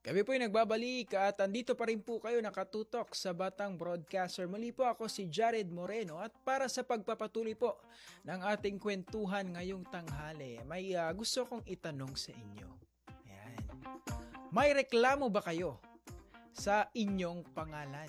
Kami po yung nagbabalik at andito pa rin po kayo nakatutok sa Batang Broadcaster. Muli po ako si Jared Moreno at para sa pagpapatuloy po ng ating kwentuhan ngayong tanghali, may gusto kong itanong sa inyo. Ayan. May reklamo ba kayo sa inyong pangalan?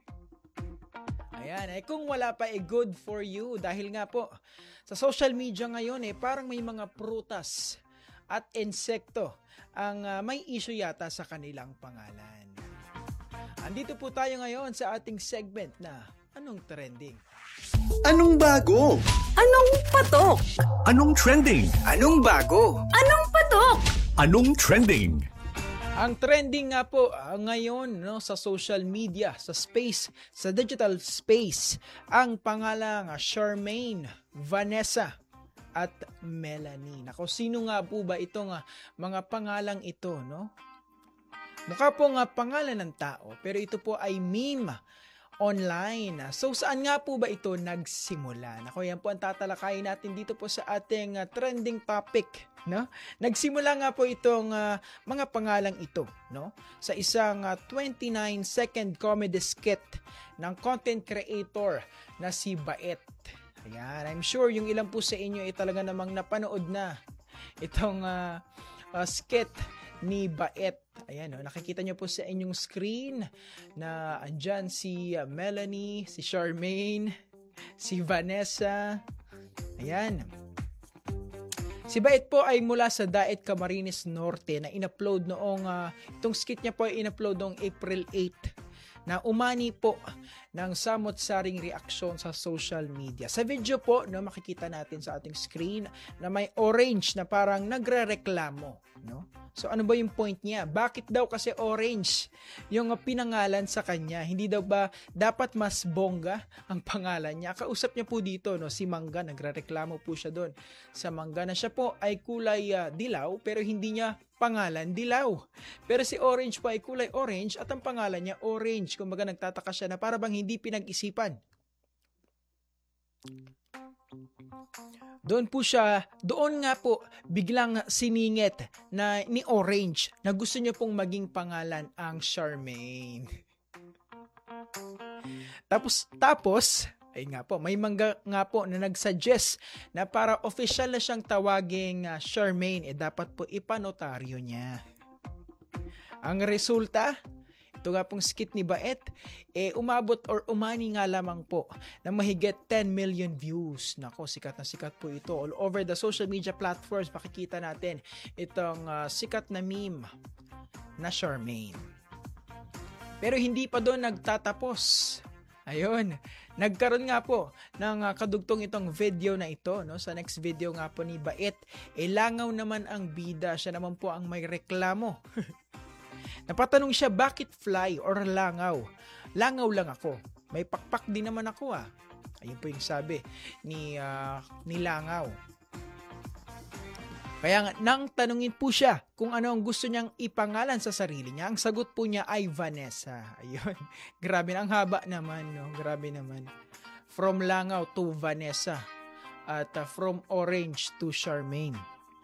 Ayan, kung wala pa good for you dahil nga po sa social media ngayon parang may mga prutas at insekto ang may issue yata sa kanilang pangalan. Andito po tayo ngayon sa ating segment na Anong Trending? Anong bago? Anong patok? Anong trending? Anong bago? Anong patok? Anong trending? Ang trending nga po ngayon sa social media, sa space, sa digital space, ang pangalang Charmaine, Vanessa, at Melanie. Nako, sino nga po ba itong mga pangalang ito, no? Mukha po nga pangalan ng tao, pero ito po ay meme online. So, saan nga po ba ito nagsimula? Nako, yan po ang tatalakayin natin dito po sa ating trending topic, no? Nagsimula nga po itong mga pangalang ito, no? Sa isang 29-second comedy skit ng content creator na si Bait. Ayan, I'm sure yung ilan po sa inyo ay talaga namang napanood na itong skit ni Bait. Ayan, nakikita nyo po sa inyong screen na andyan si Melanie, si Charmaine, si Vanessa. Ayan. Si Bait po ay mula sa Daet Camarines Norte na in-upload noong, itong skit niya po ay in-upload noong April 8 na umani po ng samot-saring reaksyon sa social media. Sa video po, makikita natin sa ating screen na may orange na parang nagre-reklamo, no? So ano ba yung point niya? Bakit daw kasi orange yung pinangalan sa kanya? Hindi daw ba dapat mas bongga ang pangalan niya? Kausap niya po dito, si Mangga, nagre-reklamo po siya doon sa Mangga na siya po ay kulay dilaw pero hindi niya pangalan dilaw. Pero si Orange po ay kulay orange at ang pangalan niya orange. Kumbaga nagtataka siya na para bang hindi pinag-isipan. Doon nga po biglang siningit na ni Orange na gusto niya pong maging pangalan ang Charmaine. Tapos ay nga po, may Mangga nga po na nagsuggest na para official na siyang tawaging Charmaine, dapat po ipanotaryo niya. Ang resulta, ito nga pong skit ni Bait, umabot or umani nga lamang po na mahigit 10 million views. Nako, sikat na sikat po ito. All over the social media platforms, makikita natin itong sikat na meme na Charmaine. Pero hindi pa doon nagtatapos. Ayun, nagkaroon nga po ng kadugtong itong video na ito, no? Sa next video nga po ni Bait, langaw naman ang bida, siya naman po ang may reklamo. Napatanong siya, bakit fly or langaw? Langaw lang ako. May pakpak din naman ako Ayun po yung sabi ni Langaw. Kaya nga, nang tanungin po siya kung ano ang gusto niyang ipangalan sa sarili niya, ang sagot po niya ay Vanessa. Ayun. Grabe na, ang haba naman, no? Grabe naman. From Langaw to Vanessa. At from Orange to Charmaine.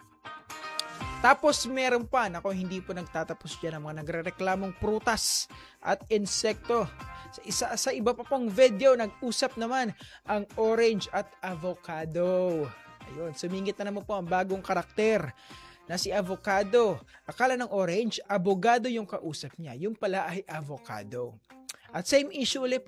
Tapos meron pa, hindi po nagtatapos dyan ang mga nagre-reklamong prutas at insekto. Sa iba pa pong video, nag-usap naman ang Orange at Avocado. Ayun, sumingit na naman po ang bagong karakter na si Avocado. Akala ng Orange, abogado yung kausap niya. Yung pala ay Avocado. At same issue ulit